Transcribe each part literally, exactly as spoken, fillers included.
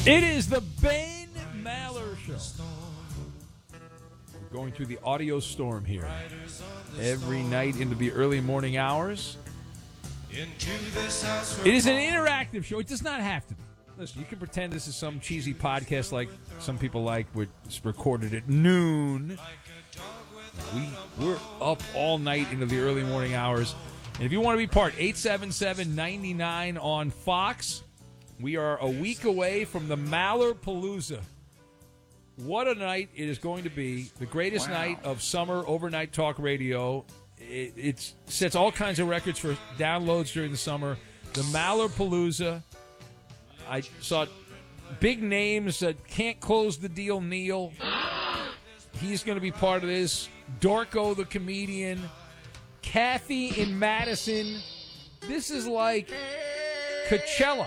It is the Ben Maller Show. We're going through the audio storm here every night into the early morning hours. It is an interactive show. It does not have to be. Listen, you can pretend this is some cheesy podcast like some people like, which is recorded at noon. We, we're up all night into the early morning hours. And if you want to be part, eight seven seven, nine nine on Fox. We are a week away from the Maller Palooza. What a night it is going to be. The greatest wow. night of summer overnight talk radio. It it's, sets all kinds of records for downloads during the summer. The Maller Palooza. I saw big names that can't close the deal. Neil. He's going to be part of this. Dorco the comedian. Kathy in Madison. This is like Coachella.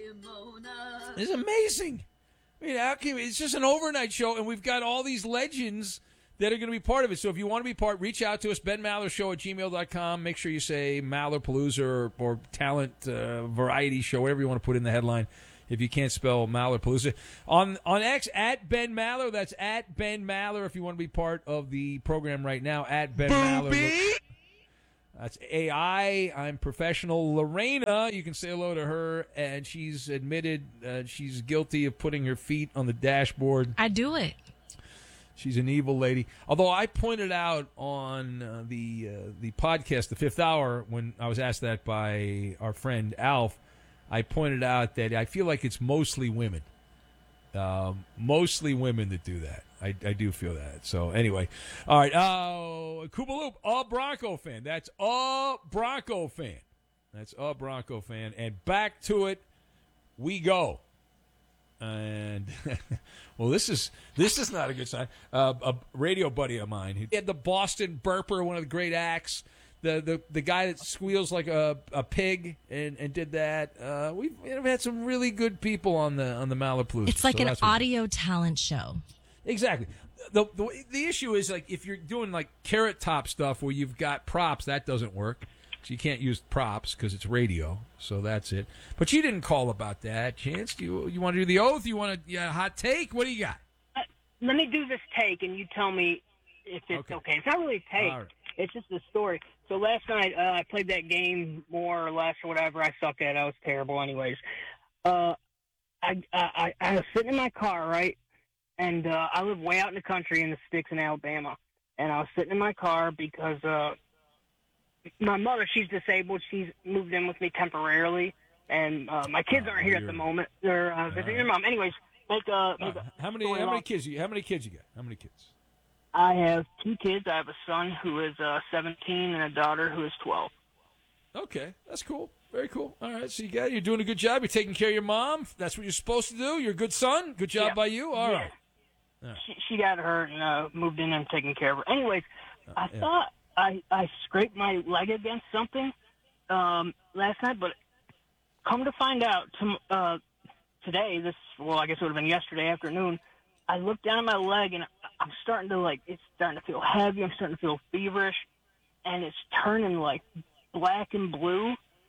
It's amazing. I mean, how can, it's just an overnight show, and we've got all these legends that are going to be part of it. So if you want to be part, reach out to us, Ben Maller Show at gmail dot com. Make sure you say Maller Palooza or, or Talent uh, Variety Show, whatever you want to put in the headline. If you can't spell Maller Palooza. On, on X, at Ben Maller. That's at Ben Maller if you want to be part of the program right now. At Ben Maller. That's A I. I'm professional. Lorena, you can say hello to her, and she's admitted uh, she's guilty of putting her feet on the dashboard. I do it. She's an evil lady. Although I pointed out on uh, the uh, the podcast, The Fifth Hour, when I was asked that by our friend Alf, I pointed out that I feel like it's mostly women. Um, mostly women that do that. I, I do feel that. So, anyway. All right. Uh, Koopaloop, a Bronco fan. That's a Bronco fan. That's a Bronco fan. And back to it we go. And, well, this is this is not a good sign. Uh, a radio buddy of mine, he had the Boston Burper, one of the great acts. The, the the guy that squeals like a, a pig and, and did that. Uh, we've, we've had some really good people on the on the Maller Palooza. It's like so an audio talent show. Exactly. The, the the issue is, like, if you're doing like Carrot Top stuff where you've got props, that doesn't work. So you can't use props because it's radio. So that's it. But you didn't call about that, Chance. Do you you want to do the oath? You want to yeah, hot take? What do you got? Uh, let me do this take, and you tell me if it's okay. okay. It's not really a take. Right. It's just a story. So last night uh, I played that game more or less or whatever. I sucked at it. I was terrible anyways. Uh, I, I, I was sitting in my car, right? And uh, I live way out in the country in the sticks in Alabama. And I was sitting in my car because uh, my mother, she's disabled. She's moved in with me temporarily. And uh, my kids oh, aren't here at the moment. They're uh, visiting their mom. Anyways, make, uh, make uh, how many how many kids you how many kids you got? How many kids? I have two kids. I have a son who is uh, seventeen and a daughter who is twelve. Okay, that's cool. Very cool. All right, so you got it. You're doing a good job. You're taking care of your mom. That's what you're supposed to do. You're a good son. Good job yeah. by you. All yeah. right. Yeah. She, she got hurt and uh, moved in and taking care of her. Anyways, uh, I yeah. thought I, I scraped my leg against something um, last night, but come to find out to, uh, today, this, well, I guess it would have been yesterday afternoon, I looked down at my leg, and I'm starting to, like, it's starting to feel heavy. I'm starting to feel feverish, and it's turning, like, black and blue.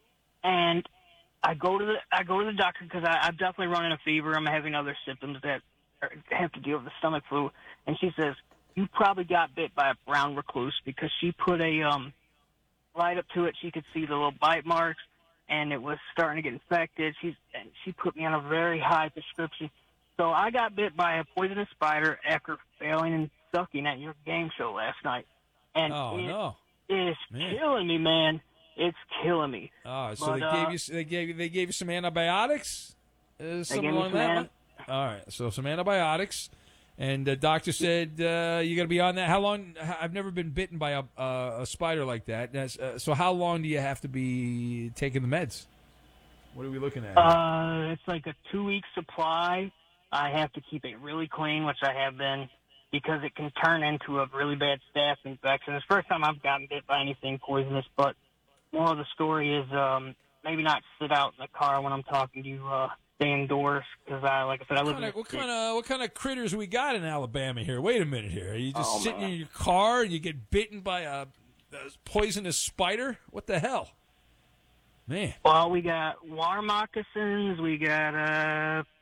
And I go to the I go to the doctor because I'm definitely running a fever. I'm having other symptoms that are, have to deal with the stomach flu. And she says, you probably got bit by a brown recluse, because she put a um, light up to it. She could see the little bite marks, and it was starting to get infected. She's, and she put me on a very high prescription. So I got bit by a poisonous spider after failing and sucking at your game show last night. And oh, it no. is man. killing me, man. It's killing me. Oh, so but, they uh, gave you they gave you they gave you some antibiotics? Uh, something along that line? All right, so some antibiotics. And the doctor said uh, you got to be on that. How long? I've never been bitten by a, uh, a spider like that. Uh, so how long do you have to be taking the meds? What are we looking at? Uh, it's like a two-week supply. I have to keep it really clean, which I have been, because it can turn into a really bad staph infection. It's the first time I've gotten bit by anything poisonous, but more of the story is um, maybe not sit out in the car when I'm talking to you, uh, stay indoors, because, I, like I said, I live what in kind, of, what kind of what kind of critters we got in Alabama here? Wait a minute here. Are you just oh, sitting man. in your car and you get bitten by a, a poisonous spider? What the hell? Man. Well, we got water moccasins. We got uh,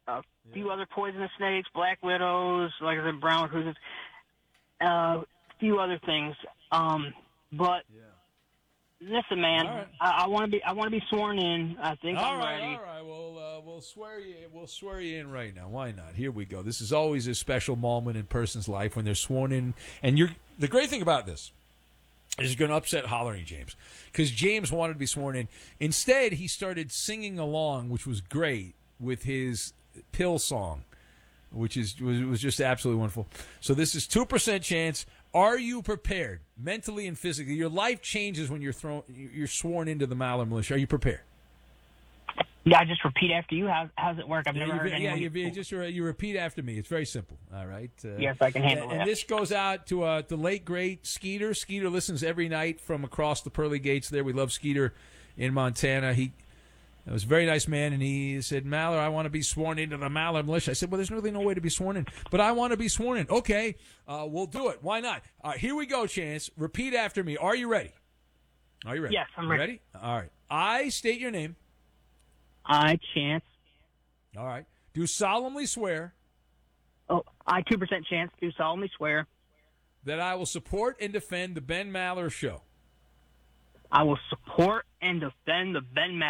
a few other poisonous snakes, black widows, like I said, brown recusas, a uh, few other things. Um, but yeah. listen, man, right. I want to be I want to be sworn in. I think all I'm right, ready. All right, well, uh, we'll swear you we'll swear you in right now. Why not? Here we go. This is always a special moment in a person's life when they're sworn in. And you're the great thing about this is you're going to upset Hollering James, because James wanted to be sworn in. Instead, he started singing along, which was great, with his pill song, which is was, was just absolutely wonderful. So this is two percent chance. Are you prepared mentally and physically? Your life changes when you're thrown. You're sworn into the Maller Militia. Are you prepared? Yeah, I just repeat after you. How how's it work? I've never yeah, heard anyone. Yeah, you, you just you repeat after me. It's very simple. All right. Uh, yes, I can handle and, it. And this goes out to uh, the late great Skeeter. Skeeter listens every night from across the pearly gates. There, we love Skeeter in Montana. He was a very nice man, and he said, "Maller, I want to be sworn into the Maller Militia." I said, "Well, there's really no way to be sworn in, but I want to be sworn in." Okay, uh, we'll do it. Why not? All right, here we go, Chance. Repeat after me. Are you ready? Are you ready? Yes, I'm ready. Ready? All right. I state your name. I, Chance. All right. Do solemnly swear. Oh, I two percent chance. Do solemnly swear that I will support and defend the Ben Maller Show. I will support and defend the Ben Maller